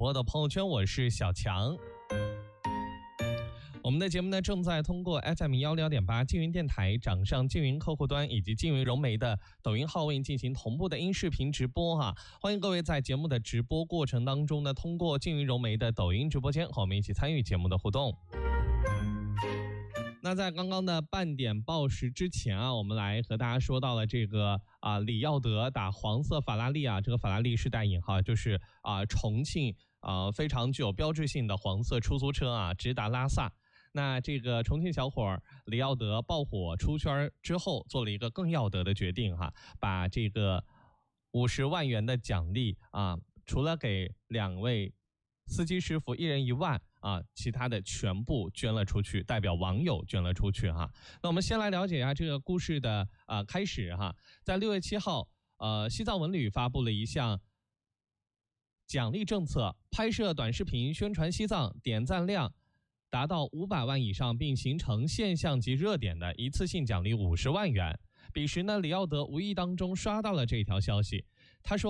播的朋友圈，我是小强。我们的节目呢，正在通过 FM106.8 静云电台、掌上静云客户端以及静云融媒的抖音号为您进行同步的音视频直播哈。欢迎各位在节目的直播过程当中呢，通过静云融媒的抖音直播间和我们一起参与节目的互动。那在刚刚的半点报时之前啊，我们来和大家说到了这个李耀德打黄色法拉利啊，这个法拉利是带引号，就是重庆非常具有标志性的黄色出租车啊，直达拉萨。那这个重庆小伙李耀德爆火出圈之后，做了一个更要得的决定哈，把这个50万元的奖励啊，除了给2位司机师傅1人1万啊，其他的全部捐了出去，代表网友捐了出去哈。那我们先来了解一下这个故事的开始哈。在6月7号，西藏文旅发布了一项奖励政策，拍摄短视频宣传西藏，点赞量达到500万以上，并形成现象级热点的一次性奖励50万元。彼时呢，李耀德无意当中刷到了这条消息，他说